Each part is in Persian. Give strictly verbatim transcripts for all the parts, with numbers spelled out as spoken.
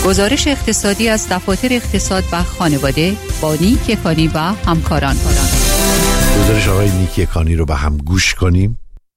گزارش اقتصادی از دفاتر اقتصاد و خانواده با نیک یکانی و همکاران. گزارش آقای نیک یکانی رو با هم گوش کنیم.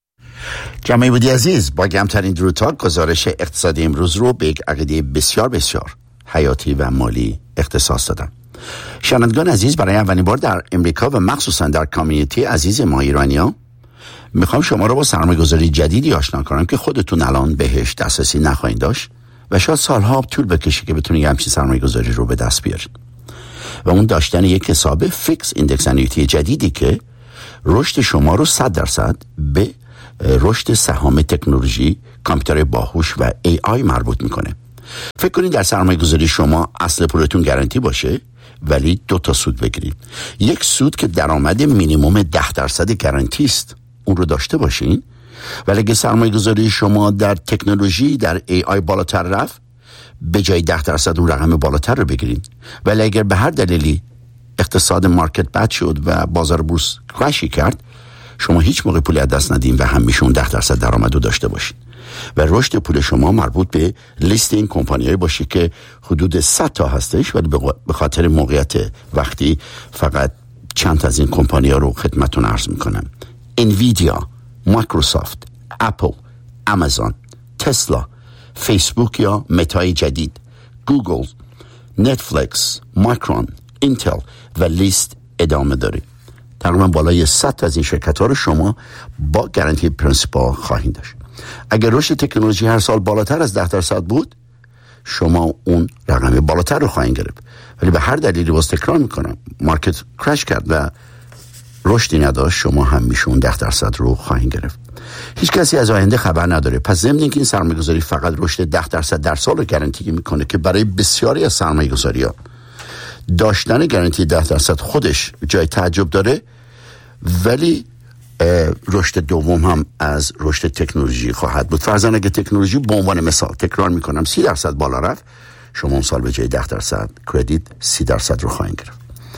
جمعی بودی عزیز، با گمترین درودها گزارش اقتصادی امروز رو به یک عقیده بسیار بسیار حیاتی و مالی اختصاص دادم. شنوندگان عزیز، برای اولین بار در امریکا و مخصوصا در کامیونیتی عزیز ما ایرانی‌ها میخوام شما رو با سرمایه‌گذاری جدیدی آشنا کنم که خودتون الان بهش دسترسی نخواهید داشت و شاید سالها طول بکشه که بتونید همچین سرمایه‌گذاری رو به دست بیارید. و اون داشتن یک حساب فیکس ایندکس انویتی جدیدی که رشد شما رو صد درصد به رشد سهام تکنولوژی، کامپیوتر باهوش و ای آی مربوط میکنه. فکر کنید در سرمایه‌گذاری شما اصل پولتون گارانتی باشه ولی دو تا سود بگیرید. یک سود که درآمد مینیمم ده درصد گارانتی است، اون رو داشته باشین. ولی اگه سرمایه‌گذاری شما در تکنولوژی، در ای آی بالاتر رفت، به جای ده درصد اون رقم بالاتر رو بگیرین. ولی اگر به هر دلیلی اقتصاد مارکت بد شد و بازار بورس کراشی کرد، شما هیچ موقع پولی از دست ندین و همیشه اون ده درصد درآمد رو داشته باشین. و رشد پول شما مربوط به لیست این کمپانی‌های باشه که حدود صد تا هستش، ولی به خاطر موقعیت وقتی فقط چند از این کمپانی‌ها رو خدمتتون عرض میکنم. انویدیا، مایکروسافت، اپل، آمازون، تسلا، فیسبوک یا متای جدید، گوگل، نتفلیکس، مایکرون، اینتل و لیست ادامه داره. تقریبا بالای صد از این شرکت‌ها رو شما با گارانتی پرینسیپال خواهید داشت. اگر رشد تکنولوژی هر سال بالاتر از ده درصد بود، شما اون رقم بالاتر رو خواهید گرفت. ولی به هر دلیلی باز تکرار میکنم، مارکت کراش کرد و رشدی نداشت، شما هم میشه اون ده درصد رو خواهید گرفت. هیچ کسی از آینده خبر نداره. پس ضمن اینکه این سرمایه‌گذاری فقط رشد ده درصد در سال رو گارانتی میکنه که برای بسیاری از سرمایه‌گذاری‌ها داشتن گارانتی ده درصد خودش جای تعجب داره، ولی رشد دوم هم از رشد تکنولوژی خواهد بود. فرضاً اگه تکنولوژی به عنوان مثال، تکرار میکنم، سی درصد بالا رفت، شما اون سال به جای ده درصد کردیت سی درصد رو خواهید گرفت.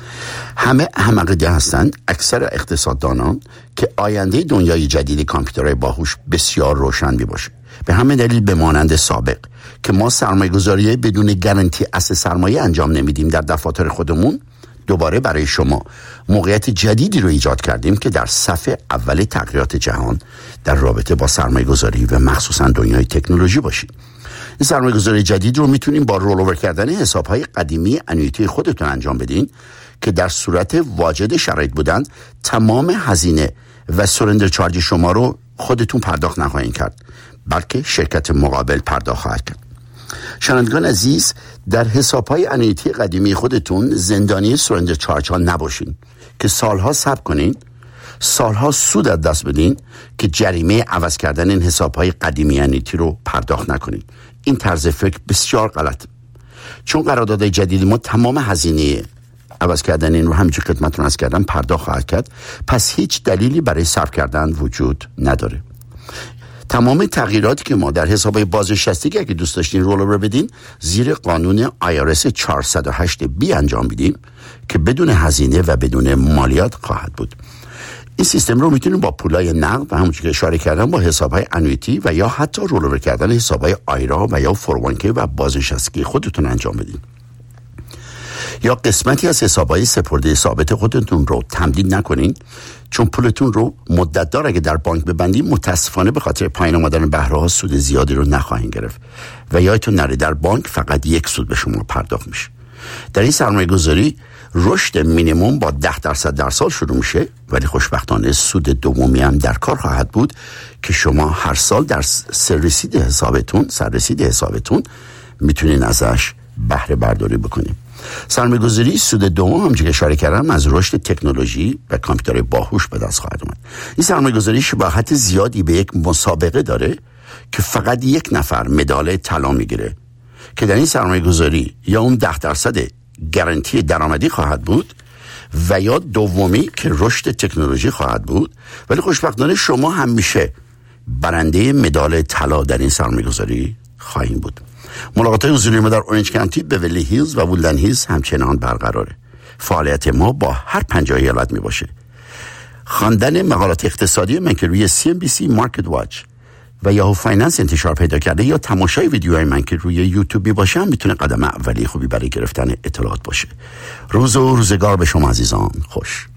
همه هم عقیده هستند، اکثر اقتصاددانان، که آینده دنیای جدید کامپیوترهای باهوش بسیار روشن می باشه. به همین دلیل به مانند سابق که ما سرمایه‌گذاری بدون گارانتی اصل سرمایه انجام نمیدیم در دفاتر خودمون، دوباره برای شما موقعیت جدیدی رو ایجاد کردیم که در صف اول تغییرات جهان در رابطه با سرمایه‌گذاری و مخصوصا دنیای تکنولوژی باشید. این سرمایه‌گذاری جدید رو میتونیم با رول اوور کردن حساب‌های قدیمی انویتی خودتون انجام بدین که در صورت واجد شرایط بودن تمام هزینه و سرندر چارج شما رو خودتون پرداخت نخواهید کرد، بلکه شرکت مقابل پرداخت خواهد کرد. شنوندگان عزیز، در حساب‌های انویتی قدیمی خودتون زندانی سرندر چارج ها نباشین که سالها صبر کنین، سالها سود از دست بدین که جریمه عوض کردن این حساب‌های قدیمی انویتی رو پرداخت نکنین. این طرز فکر بسیار غلط، چون قراردادهای جدید ما تمام هزینه عوض کردن این رو همینجور خدمتتون عرض کردم پرداخت خواهد کرد. پس هیچ دلیلی برای صرف کردن وجود نداره. تمام تغییراتی که ما در حسابهای بازنشستگی اگه دوست داشتین رول اوور بدین، زیر قانون آی آر اس چهارصد و هشت بی انجام بدیم که بدون هزینه و بدون مالیات خواهد بود. این سیستم رو میتونیم با پولای نقد و همونجوری که اشاره کردم با حسابهای انویتی و یا حتی رول اوور کردن حسابهای آیرا و یا فور وان کی و بازنشستگی خودتون انجام بدین. یا قسمتی از حسابهای سپرده ثابت خودتون رو تمدید نکنین، چون پولتون رو مدت دار اگه در بانک ببندین، متاسفانه به خاطر پایین آمدن بهره ها سود زیادی رو نخواهید گرفت و یادتون نره در بانک فقط یک سود به شما پرداخت میشه. در این سرمایه گذاری رشد مینیمم با ده درصد در سال شروع میشه، ولی خوشبختانه سود دومی هم در کار خواهد بود که شما هر سال در سررسید حسابتون سررسید حسابتون میتونین ازش بهره برداری بکنین. سرمایه‌گذاری سود دوم هم که اشاره کردم از رشد تکنولوژی و کامپیوتر باهوش به دست خواهد اومد. این سرمایه‌گذاری شباهت زیادی به یک مسابقه داره که فقط یک نفر مدال طلا میگیره که در این سرمایه‌گذاری یا اون ده درصد گارانتی درآمدی خواهد بود و یا دومی که رشد تکنولوژی خواهد بود، ولی خوشبختانه شما همیشه برنده مدال طلا در این سرمایه‌گذاری خواهیم بود. ملاقات حضوری ما در اورنج کانتی، بیولی هیلز و وودلند هیلز همچنان برقراره. فعالیت ما با هر پنجاه ایالت می باشه. خواندن مقالات اقتصادی من که روی سی ام بی سی مارکت واچ، و یاهو فایننس انتشار پیدا کرده یا تماشای ویدیوهای من که روی یوتیوب میباشه هم میتونه قدم اولی خوبی برای گرفتن اطلاعات باشه. روز و روزگار به شما عزیزان خوش.